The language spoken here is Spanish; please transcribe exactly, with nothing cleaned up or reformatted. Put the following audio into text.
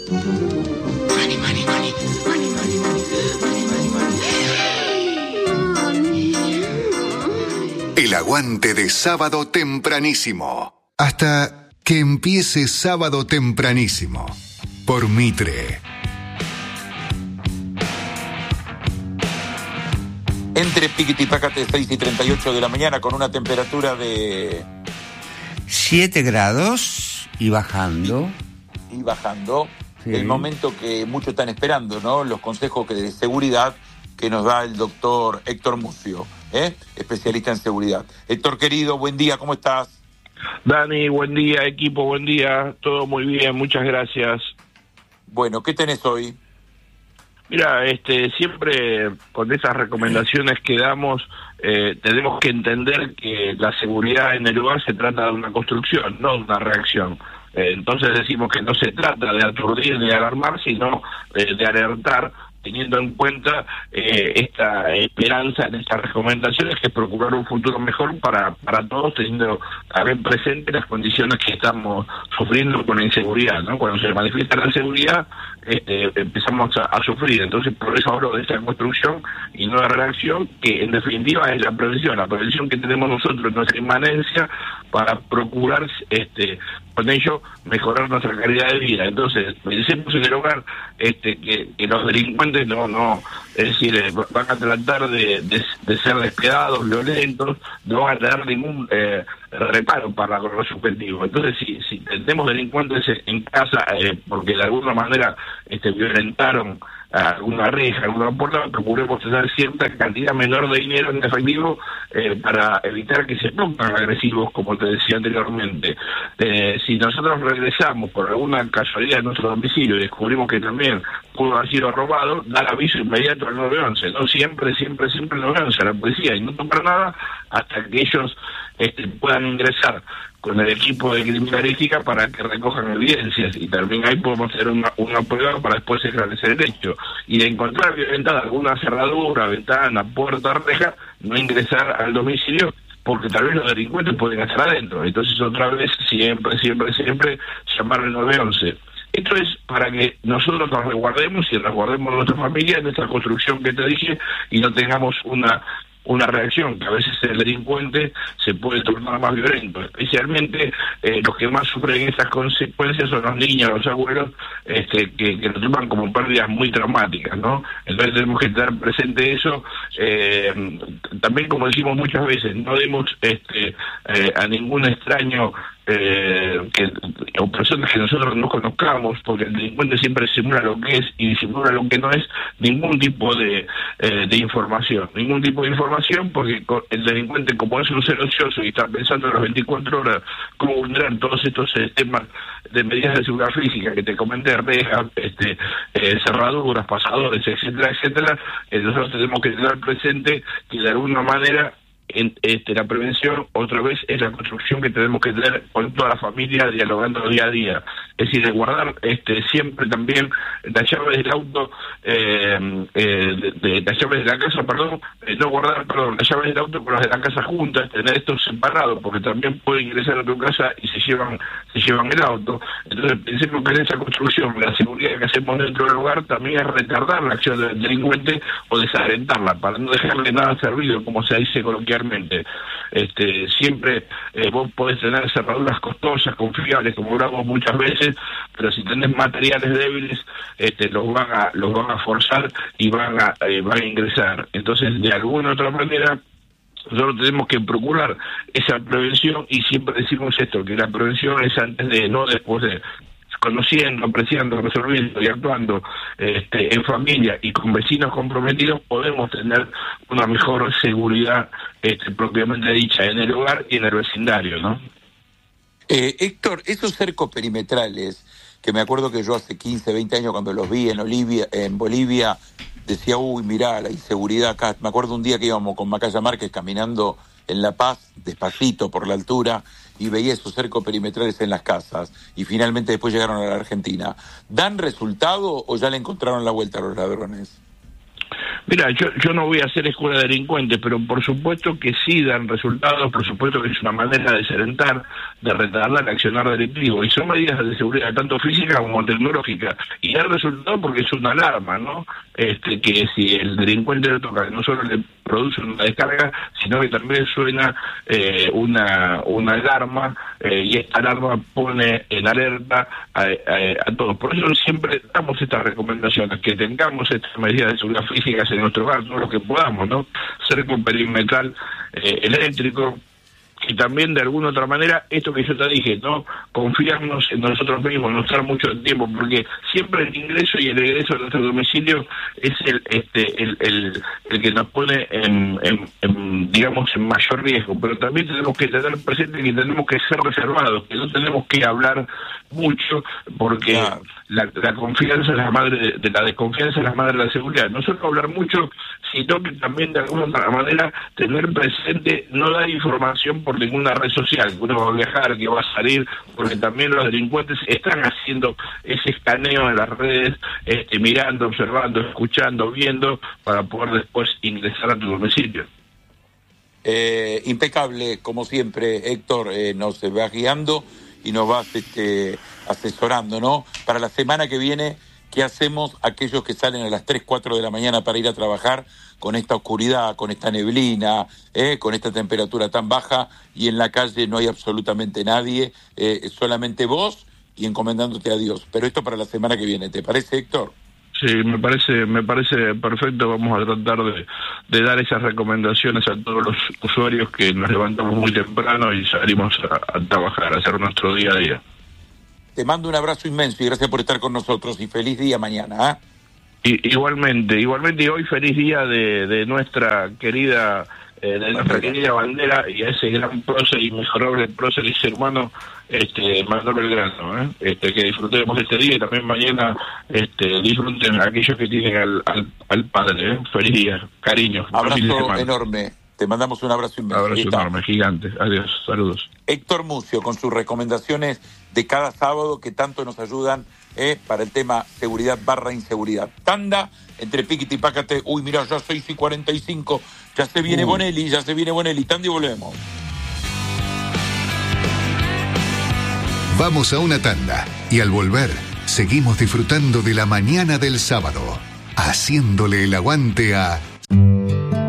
Mani, mani, mani, mani, mani, mani, mani, mani, mani. El aguante de Sábado Tempranísimo. Hasta que empiece Sábado Tempranísimo. Por Mitre. Entre piquete y pácate, seis y treinta y ocho de la mañana, con una temperatura de siete grados y bajando. Y, y bajando. Sí. El momento que muchos están esperando, ¿no? Los consejos de seguridad que nos da el doctor Héctor Mucio, ¿eh? Especialista en seguridad. Héctor, querido, buen día, ¿cómo estás? Dani, buen día, equipo, buen día. Todo muy bien, muchas gracias. Bueno, ¿qué tenés hoy? Mira, este, siempre con esas recomendaciones que damos, eh, tenemos que entender que la seguridad en el lugar se trata de una construcción, no de una reacción. Eh, entonces decimos que no se trata de aturdir ni de alarmar, sino eh, de alertar, teniendo en cuenta eh, esta esperanza en estas recomendaciones, que es procurar un futuro mejor para, para todos, teniendo también presente las condiciones que estamos sufriendo con la inseguridad, ¿no? Cuando se manifiesta la inseguridad, este, empezamos a, a sufrir. Entonces, por eso hablo de esta construcción y no de reacción, que en definitiva es la prevención, la prevención que tenemos nosotros en nuestra inmanencia para procurar este con ello mejorar nuestra calidad de vida. Entonces, pensemos en el hogar este que, que los delincuentes no, no, es decir, eh, van a tratar de, de, de ser despiadados, violentos, no van a tener ningún eh, reparo para con los subjetivos. Entonces, si, si tenemos delincuentes en casa eh, porque de alguna manera este violentaron alguna reja, alguna puerta, procuremos tener cierta cantidad menor de dinero en efectivo eh, para evitar que se pongan agresivos, como te decía anteriormente. Eh, si nosotros regresamos por alguna casualidad en nuestro domicilio y descubrimos que también pudo haber sido robado, dar aviso inmediato al nueve once, no siempre, siempre, siempre el nueve once a la policía, y no tocar nada hasta que ellos este, puedan ingresar con el equipo de criminalística para que recojan evidencias, y también ahí podemos hacer una, una prueba para después esclarecer el hecho. Y de encontrar violentada alguna cerradura, ventana, puerta, reja, no ingresar al domicilio, porque tal vez los delincuentes pueden estar adentro. Entonces otra vez, siempre, siempre, siempre llamar al nueve once. Esto es para que nosotros nos resguardemos y resguardemos a nuestra familia en esta construcción que te dije, y no tengamos una una reacción que a veces el delincuente se puede tornar más violento. Especialmente eh, los que más sufren estas consecuencias son los niños, los abuelos, este, que, que lo toman como pérdidas muy traumáticas, ¿no? Entonces tenemos que tener presente eso. Eh, también, como decimos muchas veces, no demos este, eh, a ningún extraño Eh, que, o personas que nosotros no conozcamos, porque el delincuente siempre simula lo que es y disimula lo que no es, ningún tipo de, eh, de información, ningún tipo de información, porque el delincuente, como es un ser ocioso y está pensando en las veinticuatro horas cómo vulnerar todos estos sistemas de medidas de seguridad física que te comenté, rejas, este, eh, cerraduras, pasadores, etcétera, etcétera, eh, nosotros tenemos que tener presente que de alguna manera En, este, la prevención, otra vez, es la construcción que tenemos que tener con toda la familia, dialogando día a día. Es decir, de guardar este, siempre también las llaves del auto, eh, eh, de, de las llaves de la casa, perdón, eh, no guardar, perdón, las llaves del auto con las de la casa juntas, tener esto separado, porque también pueden ingresar a tu casa y se llevan se llevan el auto. Entonces, pensemos que en esa construcción, la seguridad que hacemos dentro del hogar, también es retardar la acción del delincuente o desalentarla, para no dejarle nada servido, como se dice coloquialmente. Este, siempre eh, vos podés tener cerraduras costosas, confiables, como hablamos muchas veces, pero si tenés materiales débiles, este, los van a los van a forzar y van a eh, van a ingresar. Entonces, de alguna otra manera, nosotros tenemos que procurar esa prevención, y siempre decimos esto, que la prevención es antes de, no después de. Conociendo, apreciando, resolviendo y actuando este, en familia y con vecinos comprometidos, podemos tener una mejor seguridad este, propiamente dicha en el hogar y en el vecindario, ¿no? Eh, Héctor, esos cercos perimetrales, que me acuerdo que yo hace quince, veinte años cuando los vi en Olivia, en Bolivia, decía, uy, mirá, la inseguridad acá. Me acuerdo un día que íbamos con Macaya Márquez caminando en La Paz, despacito por la altura, y veía esos cercos perimetrales en las casas, y finalmente después llegaron a la Argentina. ¿Dan resultado o ya le encontraron la vuelta a los ladrones? Mira, yo, yo no voy a hacer escuela de delincuentes, pero por supuesto que sí dan resultados, por supuesto que es una manera de serentar, de retardar el accionar delictivo, y son medidas de seguridad tanto física como tecnológica, y da resultado porque es una alarma, ¿no? Este, que si el delincuente le toca, no solo le produce una descarga, sino que también suena eh, una, una alarma, eh, y esta alarma pone en alerta a, a, a todos. Por eso siempre damos estas recomendaciones, que tengamos estas medidas de seguridad física en nuestro hogar, todo lo que podamos, ¿no? Cerco perimetral eh, eléctrico, y también de alguna otra manera, esto que yo te dije, ¿no? Confiarnos en nosotros mismos, no estar mucho tiempo, porque siempre el ingreso y el egreso de nuestro domicilio es el este el, el, el que nos pone en, en, en, digamos, en mayor riesgo, pero también tenemos que tener presente que tenemos que ser reservados, que no tenemos que hablar mucho, porque claro. la, la confianza es la madre de, de la desconfianza es la madre de la seguridad. No solo hablar mucho, sino que también de alguna otra manera tener presente, no dar información por ninguna red social, que uno va a viajar, que va a salir, porque también los delincuentes están haciendo ese escaneo en las redes, este, mirando, observando, escuchando, viendo, para poder después ingresar a tu domicilio. Eh, impecable, como siempre, Héctor, eh, nos va guiando y nos vas este, asesorando, ¿no? Para la semana que viene, ¿qué hacemos aquellos que salen a las tres, cuatro de la mañana para ir a trabajar con esta oscuridad, con esta neblina, eh, con esta temperatura tan baja, y en la calle no hay absolutamente nadie, eh, solamente vos y encomendándote a Dios? Pero esto para la semana que viene, ¿te parece, Héctor? Sí, me parece me parece perfecto. Vamos a tratar de, de dar esas recomendaciones a todos los usuarios, que nos levantamos muy temprano y salimos a, a trabajar, a hacer nuestro día a día. Te mando un abrazo inmenso y gracias por estar con nosotros, y feliz día mañana, ¿eh? Y, igualmente, igualmente, y hoy feliz día de, de nuestra querida eh, de nuestra querida bandera, y a ese gran prócer y mejorable prócer y ser humano, este, Manuel Belgrano, ¿eh? Este, que disfrutemos este día, y también mañana este, disfruten aquellos que tienen al, al, al padre, ¿eh? Feliz día, cariño. Abrazo enorme. Te mandamos un abrazo inmenso. Abrazo enorme, gigante. Adiós, saludos. Héctor Mucio, con sus recomendaciones de cada sábado que tanto nos ayudan eh, para el tema seguridad barra inseguridad. Tanda, entre piquete y pácate. Uy, mira, ya seis y cuarenta y cinco. Ya se viene uh. Bonelli, ya se viene Bonelli. Tanda y volvemos. Vamos a una tanda y al volver seguimos disfrutando de la mañana del sábado, haciéndole el aguante a